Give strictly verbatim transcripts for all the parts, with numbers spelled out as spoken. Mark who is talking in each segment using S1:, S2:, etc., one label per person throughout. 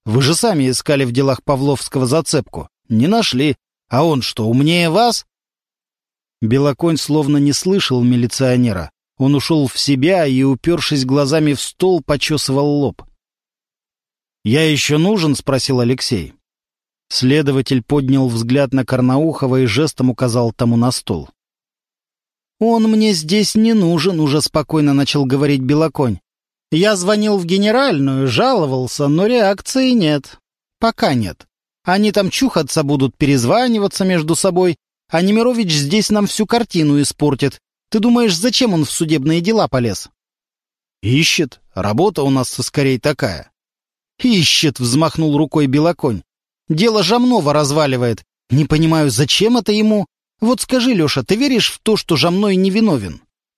S1: Вы же сами искали в делах Павловского зацепку. Не нашли. А он что, умнее вас?» Белоконь словно не слышал милиционера. Он ушел в себя и, упершись глазами в стол, почесывал лоб. «Я еще нужен?» — спросил Алексей. Следователь поднял взгляд на Карнаухова и жестом указал тому на стол. «Он мне здесь не нужен», — уже спокойно начал говорить Белоконь. «Я звонил в генеральную, жаловался, но реакции нет. Пока нет. Они там чухаться будут, перезваниваться между собой, а Немирович здесь нам всю картину испортит. Ты думаешь, зачем он в судебные дела полез?» «Ищет. Работа у нас скорее такая». «Ищет», — взмахнул рукой Белоконь. «Дело Жамнова разваливает. Не понимаю, зачем это ему? Вот скажи, Леша, ты веришь в то, что Жамной невиновен?»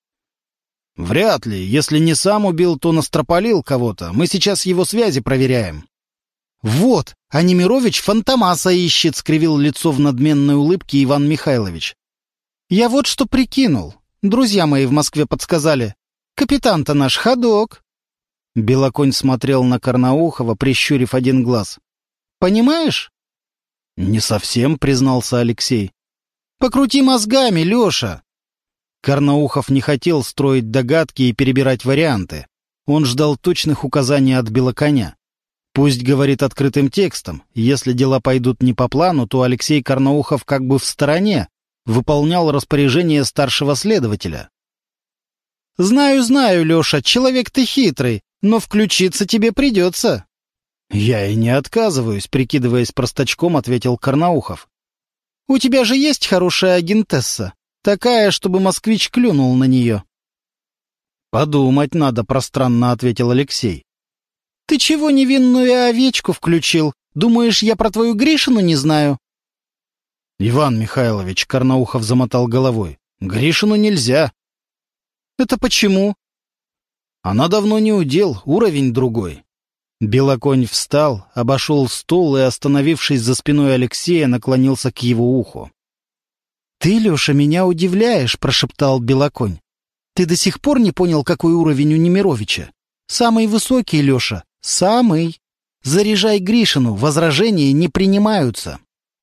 S1: «Вряд ли. Если не сам убил, то настропалил кого-то. Мы сейчас его связи проверяем». «Вот, а Немирович фантомаса ищет», — скривил лицо в надменной улыбке Иван Михайлович. «Я вот что прикинул. Друзья мои в Москве подсказали. Капитан-то наш ходок». Белоконь смотрел на Карнаухова, прищурив один глаз. «Понимаешь?» «Не совсем», — признался Алексей. «Покрути мозгами, Леша». Карнаухов не хотел строить догадки и перебирать варианты. Он ждал точных указаний от Белоконя. Пусть говорит открытым текстом. Если дела пойдут не по плану, то Алексей Карнаухов как бы в стороне, выполнял распоряжение старшего следователя. «Знаю, знаю, Леша, человек ты хитрый, но включиться тебе придется». «Я и не отказываюсь», — прикидываясь простачком, ответил Карнаухов. «У тебя же есть хорошая агентесса, такая, чтобы москвич клюнул на нее». «Подумать надо», — пространно ответил Алексей. «Ты чего невинную овечку включил? Думаешь, я про твою Гришину не знаю?» «Иван Михайлович», — Карнаухов замотал головой, — «Гришину нельзя». «Это почему?» «Она давно не удел, уровень другой». Белоконь встал, обошел стол и, остановившись за спиной Алексея, наклонился к его уху. «Ты, Леша, меня удивляешь», — прошептал Белоконь. «Ты до сих пор не понял, какой уровень у Немировича? Самый высокий, Леша, самый. Заряжай Гришину, возражения не принимаются».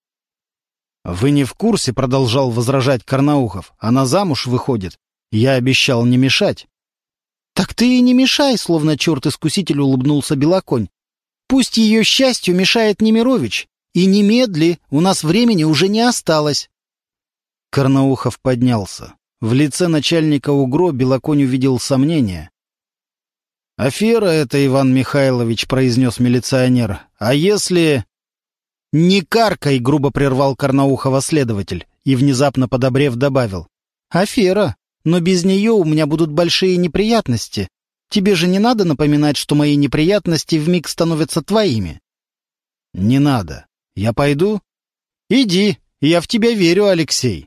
S1: «Вы не в курсе», — продолжал возражать Карнаухов. «Она замуж выходит. Я обещал не мешать». «Так ты и не мешай», — словно черт-искуситель улыбнулся Белоконь. «Пусть ее счастью мешает Немирович. И немедли, у нас времени уже не осталось». Карнаухов поднялся. В лице начальника УГРО Белоконь увидел сомнение. «Афера это, Иван Михайлович», — произнес милиционер. «А если...» «Не каркай», — грубо прервал Карнаухова следователь и, внезапно подобрев, добавил. «Афера. Но без нее у меня будут большие неприятности. Тебе же не надо напоминать, что мои неприятности вмиг становятся твоими». «Не надо. Я пойду?» «Иди. Я в тебя верю, Алексей».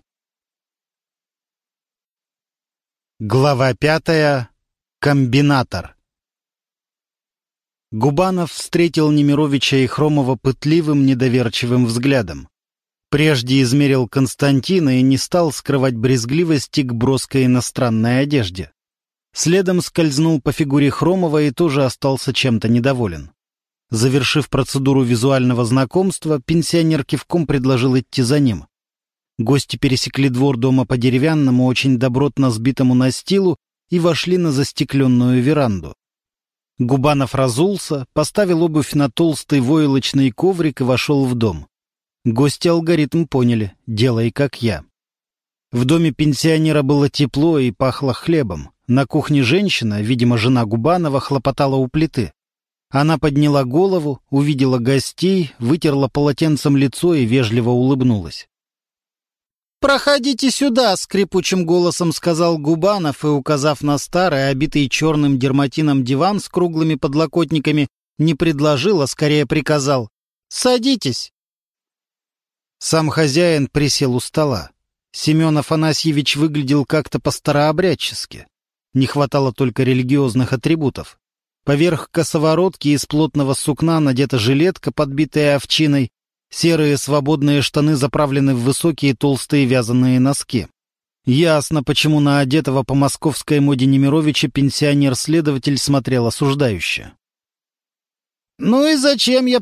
S1: Глава пятая. Комбинатор. Губанов встретил Немировича и Хромова пытливым, недоверчивым взглядом. Прежде измерил Константина и не стал скрывать брезгливости к броской иностранной одежде. Следом скользнул по фигуре Хромова и тоже остался чем-то недоволен. Завершив процедуру визуального знакомства, пенсионер кивком предложил идти за ним. Гости пересекли двор дома по деревянному, очень добротно сбитому настилу и вошли на застекленную веранду. Губанов разулся, поставил обувь на толстый войлочный коврик и вошел в дом. Гости алгоритм поняли: делай как я. В доме пенсионера было тепло и пахло хлебом. На кухне женщина, видимо, жена Губанова, хлопотала у плиты. Она подняла голову, увидела гостей, вытерла полотенцем лицо и вежливо улыбнулась. «Проходите сюда», — скрипучим голосом сказал Губанов и, указав на старый, обитый черным дерматином диван с круглыми подлокотниками, не предложил, а скорее приказал: «Садитесь». Сам хозяин присел у стола. Семен Афанасьевич выглядел как-то по-старообрядчески. Не хватало только религиозных атрибутов. Поверх косоворотки из плотного сукна надета жилетка, подбитая овчиной. Серые свободные штаны заправлены в высокие толстые вязаные носки. Ясно, почему на одетого по московской моде Немировича пенсионер-следователь смотрел осуждающе. «Ну и зачем я